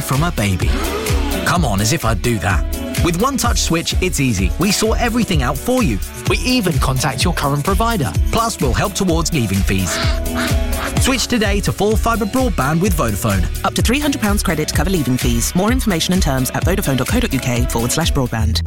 from a baby. Come on, as if I'd do that. With One Touch Switch, it's easy. We sort everything out for you. We even contact your current provider. Plus, we'll help towards leaving fees. Switch today to full fibre broadband with Vodafone. Up to £300 credit to cover leaving fees. More information and terms at vodafone.co.uk/broadband.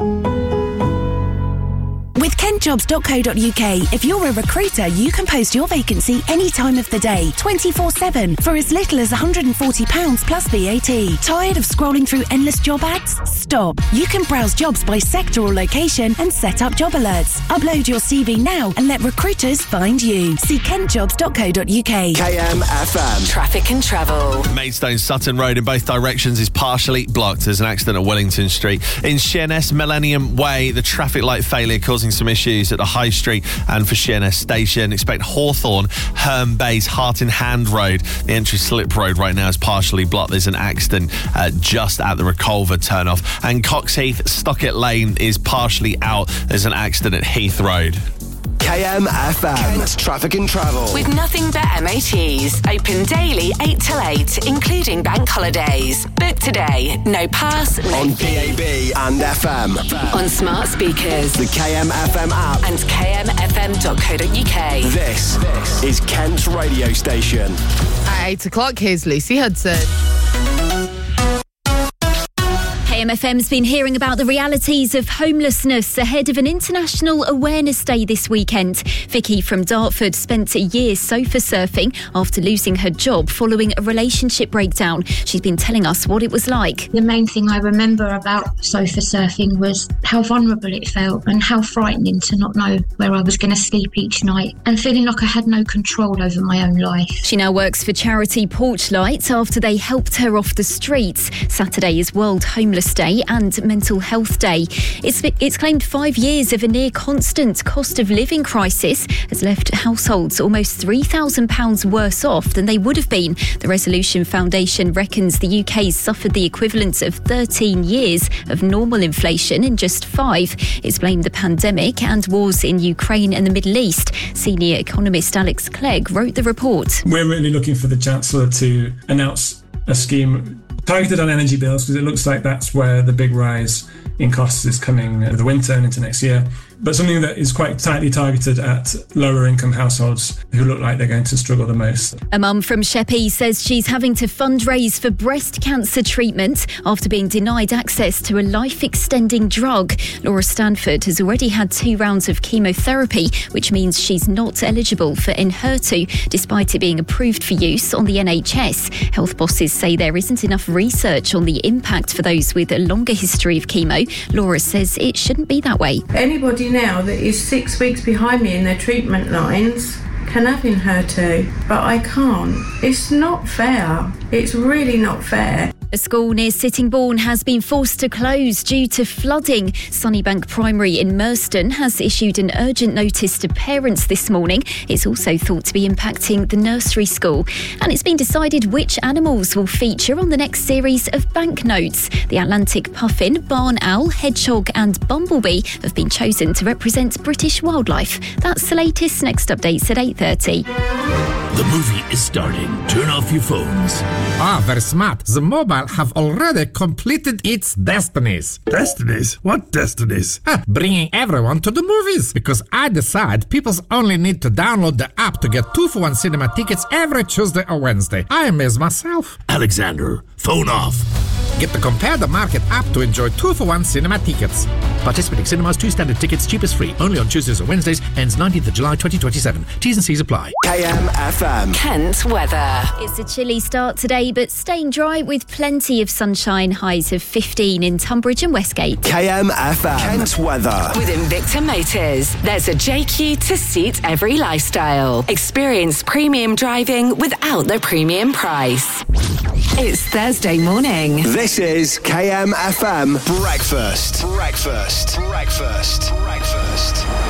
With kentjobs.co.uk, if you're a recruiter, you can post your vacancy any time of the day, 24/7, for as little as £140 plus VAT. Tired of scrolling through endless job ads? Stop. You can browse jobs by sector or location and set up job alerts. Upload your CV now and let recruiters find you. See kentjobs.co.uk. KMFM. Traffic and travel. Maidstone Sutton Road in both directions is partially blocked. There's an accident at Wellington Street. In Sheerness Millennium Way, the traffic light failure causing some issues at the High Street and for Sheerness Station. Expect Hawthorne, Herne Bay's Heart in Hand Road. The entry slip road right now is partially blocked. There's an accident just at the Reculver turnoff. And Coxheath Stockett Lane is partially out. There's an accident at Heath Road. KMFM. Kent Traffic and Travel. With nothing but MOTs. Open daily 8 till 8, including bank holidays. Book today. No pass, no On fee. DAB and FM. On smart speakers. The KMFM app. And kmfm.co.uk. This is Kent's radio station. At 8 o'clock, here's Lucy Hudson. KMFM's been hearing about the realities of homelessness ahead of an International Awareness Day this weekend. Vicky from Dartford spent a year sofa surfing after losing her job following a relationship breakdown. She's been telling us what it was like. The main thing I remember about sofa surfing was how vulnerable it felt and how frightening to not know where I was going to sleep each night and feeling like I had no control over my own life. She now works for charity Porchlight after they helped her off the streets. Saturday is World Homeless Day and Mental Health Day. It's claimed 5 years of a near constant cost of living crisis has left households almost £3,000 worse off than they would have been. The Resolution Foundation reckons the UK's suffered the equivalent of 13 years of normal inflation in just 5. It's blamed the pandemic and wars in Ukraine and the Middle East. Senior economist Alex Clegg wrote the report. We're really looking for the Chancellor to announce a scheme targeted on energy bills, because it looks like that's where the big rise in costs is coming over the winter and into next year. But something that is quite tightly targeted at lower income households who look like they're going to struggle the most. A mum from Sheppey says she's having to fundraise for breast cancer treatment after being denied access to a life-extending drug. Laura Stanford has already had 2 rounds of chemotherapy, which means she's not eligible for Enhertu, despite it being approved for use on the NHS. Health bosses say there isn't enough research on the impact for those with a longer history of chemo. Laura says it shouldn't be that way. Anybody now that is 6 weeks behind me in their treatment lines can have Enhertu, but I can't. It's not fair. It's really not fair. A school near Sittingbourne has been forced to close due to flooding. Sunnybank Primary in Merston has issued an urgent notice to parents this morning. It's also thought to be impacting the nursery school. And it's been decided which animals will feature on the next series of banknotes. The Atlantic puffin, barn owl, hedgehog and bumblebee have been chosen to represent British wildlife. That's the latest. Next updates at 8:30. The movie is starting. Turn off your phones. Very smart. The mobile have already completed its destinies. Destinies? What destinies? Bringing everyone to the movies. Because I decide people only need to download the app to get 2-for-1 cinema tickets every Tuesday or Wednesday. I amaze myself. Alexander, phone off. Get the Compare the Market app to enjoy 2-for-1 cinema tickets. Participating cinemas, 2 standard tickets, cheapest free. Only on Tuesdays or Wednesdays. Ends 19th of July 2027. T's and C's apply. KMFM. Kent weather. It's a chilly start today, but staying dry with plenty of sunshine. Highs of 15 in Tunbridge and Westgate. KMFM. Kent weather. With Invicta Motors, there's a JQ to suit every lifestyle. Experience premium driving without the premium price. It's Thursday morning. This is KMFM Breakfast. Breakfast. Breakfast. Breakfast.